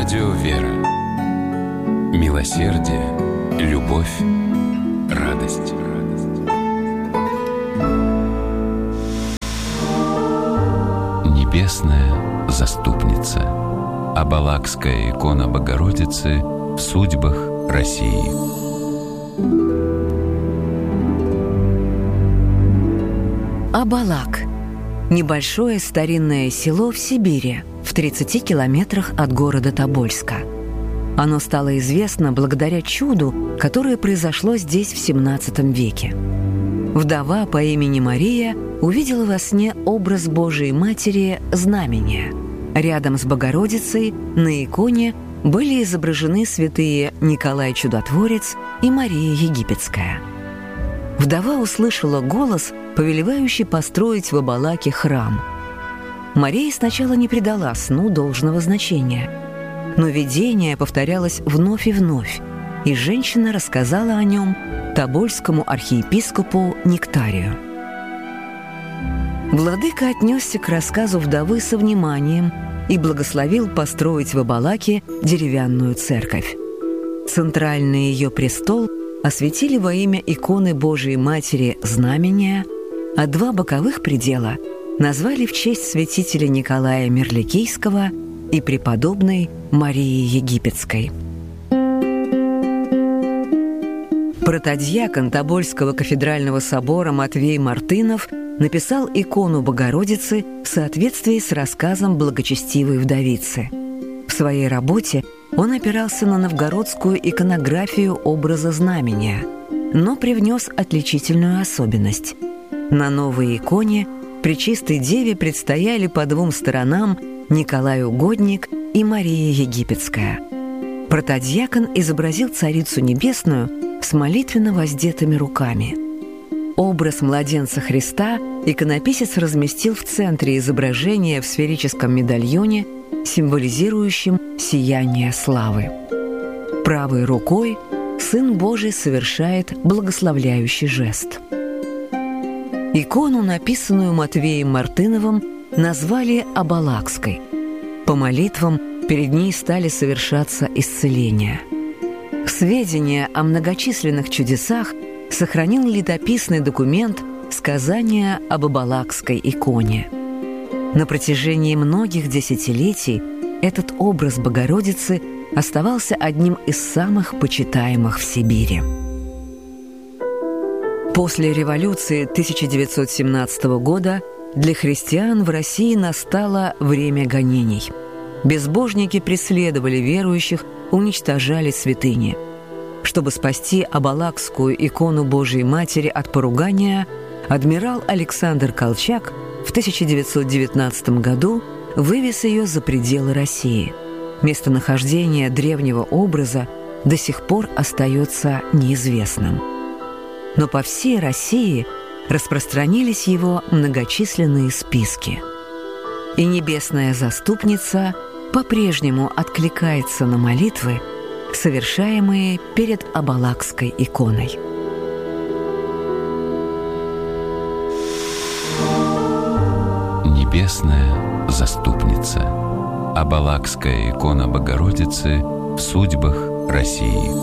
Радио «Вера». Милосердие, любовь, радость. Небесная заступница. Абалакская икона Богородицы в судьбах России. Абалак – небольшое старинное село в Сибири, в 30 километрах от города Тобольска. Оно стало известно благодаря чуду, которое произошло здесь в XVII веке. Вдова по имени Мария увидела во сне образ Божией Матери знамения. Рядом с Богородицей на иконе были изображены святые Николай Чудотворец и Мария Египетская. Вдова услышала голос, повелевающий построить в Абалаке храм. Мария сначала не придала сну должного значения, но видение повторялось вновь и вновь, и женщина рассказала о нем тобольскому архиепископу Нектарию. Владыка отнесся к рассказу вдовы со вниманием и благословил построить в Абалаке деревянную церковь. Центральный ее престол осветили во имя иконы Божией Матери знамения, а два боковых предела назвали в честь святителя Николая Мирликийского и преподобной Марии Египетской. Протодьякон Тобольского кафедрального собора Матвей Мартынов написал икону Богородицы в соответствии с рассказом благочестивой вдовицы. В своей работе он опирался на новгородскую иконографию образа знамения, но привнес отличительную особенность. На новой иконе Пречистой Деве предстояли по двум сторонам Николай Угодник и Мария Египетская. Протодьякон изобразил Царицу Небесную с молитвенно воздетыми руками. Образ младенца Христа иконописец разместил в центре изображения в сферическом медальоне, символизирующем сияние славы. Правой рукой Сын Божий совершает благословляющий жест. Икону, написанную Матвеем Мартыновым, назвали Абалакской. По молитвам перед ней стали совершаться исцеления. Сведения о многочисленных чудесах сохранил летописный документ «Сказание об Абалакской иконе». На протяжении многих десятилетий этот образ Богородицы оставался одним из самых почитаемых в Сибири. После революции 1917 года для христиан в России настало время гонений. Безбожники преследовали верующих, уничтожали святыни. Чтобы спасти Абалакскую икону Божией Матери от поругания, адмирал Александр Колчак в 1919 году вывез ее за пределы России. Местонахождение древнего образа до сих пор остается неизвестным. Но по всей России распространились его многочисленные списки. И небесная заступница по-прежнему откликается на молитвы, совершаемые перед Абалакской иконой. Небесная заступница. Абалакская икона Богородицы в судьбах России.